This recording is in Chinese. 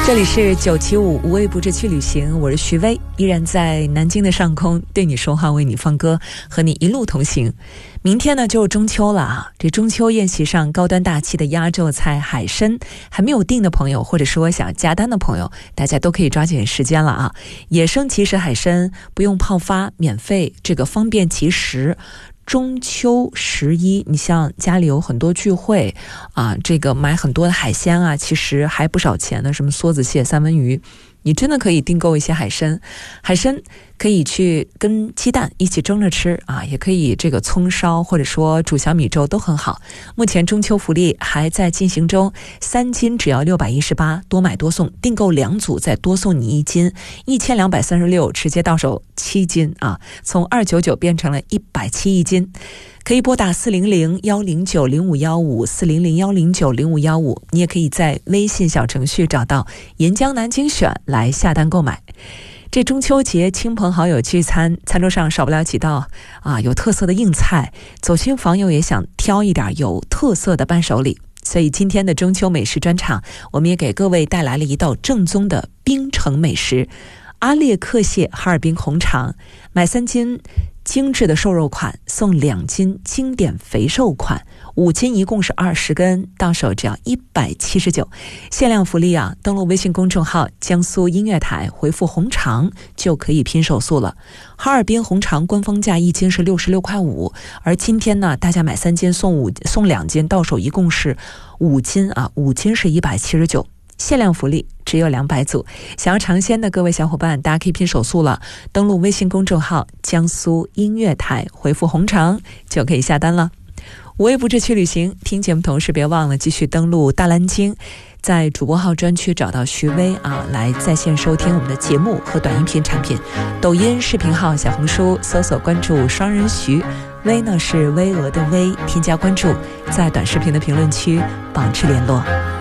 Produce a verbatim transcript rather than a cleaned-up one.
这里是九七五无畏不至去旅行，我是徐薇，依然在南京的上空对你说话，为你放歌，和你一路同行。明天呢就是中秋了啊！这中秋宴席上高端大气的压轴菜海参，还没有订的朋友，或者说想加单的朋友，大家都可以抓紧时间了啊！野生即食海参不用泡发，免费，这个方便即食。中秋十一，你像家里有很多聚会啊，这个买很多的海鲜啊，其实还不少钱的，什么梭子蟹、三文鱼，你真的可以订购一些海参。海参可以去跟鸡蛋一起蒸着吃啊，也可以这个葱烧或者说煮小米粥都很好。目前中秋福利还在进行中，三斤只要六百一十八，多买多送，订购两组再多送你一斤，一千两百三十六，直接到手七斤啊，从二九九变成了一百七一斤。可以拨打四零零幺零九零五幺五四零零幺零九零五幺五，你也可以在微信小程序找到沿江南京选来下单购买。这中秋节亲朋好友聚餐，餐桌上少不了几道啊有特色的硬菜，走亲访友也想挑一点有特色的伴手礼，所以今天的中秋美食专场，我们也给各位带来了一道正宗的冰城美食——阿列克蟹哈尔滨红肠，买三斤精致的瘦肉款送两斤经典肥瘦款，五斤一共是二十根，到手只要一百七十九，限量福利啊！登录微信公众号江苏音乐台，回复红肠就可以拼手速了。哈尔滨红肠官方价一斤是六十六块五，而今天呢，大家买三斤送五送两斤，到手一共是五斤啊，五斤是一百七十九。限量福利只有两百组，想要尝鲜的各位小伙伴，大家可以拼手速了，登录微信公众号江苏音乐台，回复红肠就可以下单了。无畏不至去旅行，听节目同时别忘了继续登录大蓝鲸，在主播号专区找到徐薇啊，来在线收听我们的节目和短音频产品。抖音视频号、小红书搜索关注双人徐，薇呢是巍峨的薇，添加关注，在短视频的评论区保持联络。